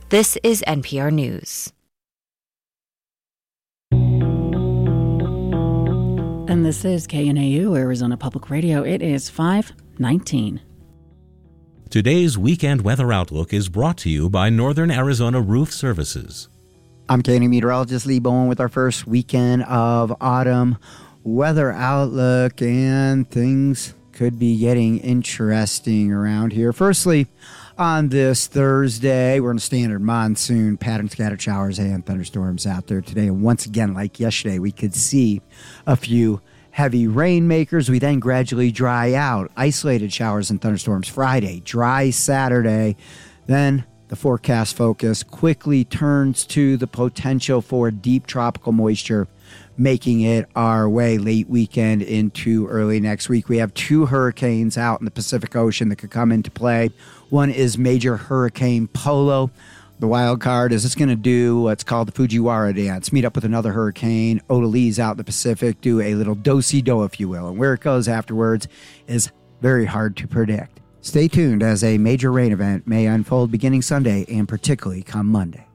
This is NPR News. And this is KNAU, Arizona Public Radio. It is 5:19. Today's weekend weather outlook is brought to you by Northern Arizona Roof Services. I'm KNAU meteorologist Lee Bowen with our first weekend of autumn weather outlook, and things could be getting interesting around here. Firstly, on this Thursday, we're in a standard monsoon pattern, scattered showers and thunderstorms out there today. And once again, like yesterday, we could see a few heavy rainmakers. We then gradually dry out. Isolated showers and thunderstorms Friday, dry Saturday. Then the forecast focus quickly turns to the potential for deep tropical moisture, making it our way late weekend into early next week. We have two hurricanes out in the Pacific Ocean that could come into play. One is Major Hurricane Polo. The wild card is it's going to do what's called the Fujiwara dance, meet up with another hurricane, Odalise out in the Pacific, do a little do-si-do, if you will. And where it goes afterwards is very hard to predict. Stay tuned as a major rain event may unfold beginning Sunday and particularly come Monday.